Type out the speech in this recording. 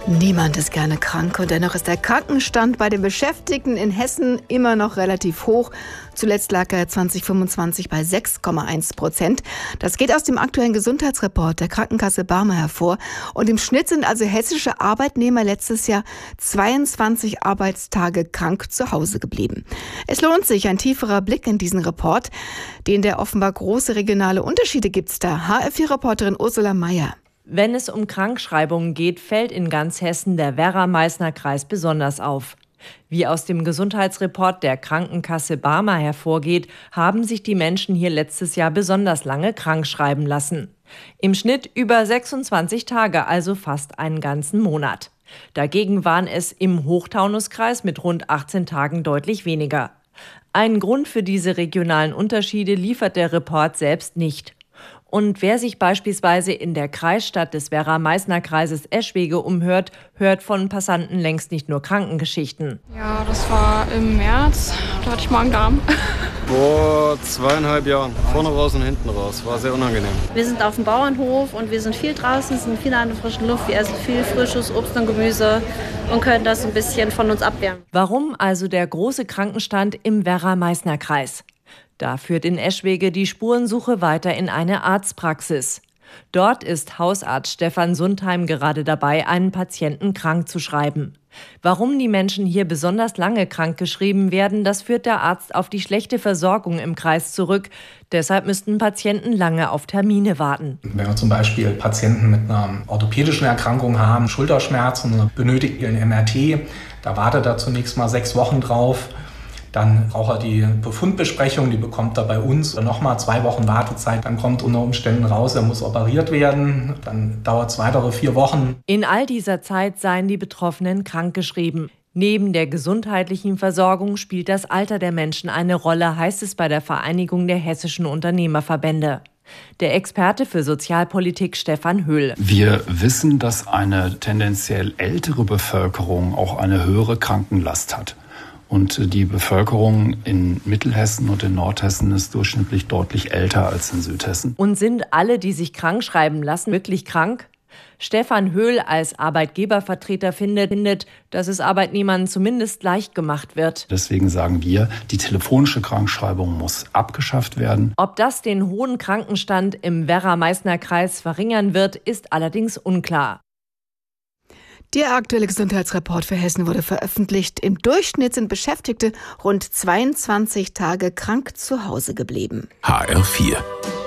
Niemand ist gerne krank und dennoch ist der Krankenstand bei den Beschäftigten in Hessen immer noch relativ hoch. Zuletzt lag er 2025 bei 6,1%. Das geht aus dem aktuellen Gesundheitsreport der Krankenkasse Barmer hervor. Und im Schnitt sind also hessische Arbeitnehmer letztes Jahr 22 Arbeitstage krank zu Hause geblieben. Es lohnt sich ein tieferer Blick in diesen Report, den der offenbar große regionale Unterschiede gibt's da. HR4-Reporterin Ursula Meyer. Wenn es um Krankschreibungen geht, fällt in ganz Hessen der Werra-Meißner-Kreis besonders auf. Wie aus dem Gesundheitsreport der Krankenkasse Barmer hervorgeht, haben sich die Menschen hier letztes Jahr besonders lange krank schreiben lassen. Im Schnitt über 26 Tage, also fast einen ganzen Monat. Dagegen waren es im Hochtaunuskreis mit rund 18 Tagen deutlich weniger. Einen Grund für diese regionalen Unterschiede liefert der Report selbst nicht. Und wer sich beispielsweise in der Kreisstadt des Werra-Meißner-Kreises Eschwege umhört, hört von Passanten längst nicht nur Krankengeschichten. Ja, das war im März, da hatte ich Magen-Darm. Vor 2,5 Jahren, vorne raus und hinten raus, war sehr unangenehm. Wir sind auf dem Bauernhof und wir sind viel draußen, sind viel an der frischen Luft, wir essen viel frisches Obst und Gemüse und können das ein bisschen von uns abwehren. Warum also der große Krankenstand im Werra-Meißner-Kreis? Da führt in Eschwege die Spurensuche weiter in eine Arztpraxis. Dort ist Hausarzt Stefan Sundheim gerade dabei, einen Patienten krank zu schreiben. Warum die Menschen hier besonders lange krankgeschrieben werden, das führt der Arzt auf die schlechte Versorgung im Kreis zurück. Deshalb müssten Patienten lange auf Termine warten. Wenn wir zum Beispiel Patienten mit einer orthopädischen Erkrankung haben, Schulterschmerzen, benötigt ein MRT, da wartet er zunächst mal 6 Wochen drauf. Dann braucht er die Befundbesprechung, die bekommt er bei uns. Nochmal 2 Wochen Wartezeit, dann kommt unter Umständen raus, er muss operiert werden. Dann dauert es weitere 4 Wochen. In all dieser Zeit seien die Betroffenen krankgeschrieben. Neben der gesundheitlichen Versorgung spielt das Alter der Menschen eine Rolle, heißt es bei der Vereinigung der hessischen Unternehmerverbände. Der Experte für Sozialpolitik Stefan Höhl. Wir wissen, dass eine tendenziell ältere Bevölkerung auch eine höhere Krankenlast hat. Und die Bevölkerung in Mittelhessen und in Nordhessen ist durchschnittlich deutlich älter als in Südhessen. Und sind alle, die sich krank schreiben lassen, wirklich krank? Stefan Höhl als Arbeitgebervertreter findet, dass es Arbeitnehmern zumindest leicht gemacht wird. Deswegen sagen wir, die telefonische Krankschreibung muss abgeschafft werden. Ob das den hohen Krankenstand im Werra-Meißner-Kreis verringern wird, ist allerdings unklar. Der aktuelle Gesundheitsreport für Hessen wurde veröffentlicht. Im Durchschnitt sind Beschäftigte rund 22 Tage krank zu Hause geblieben. HR4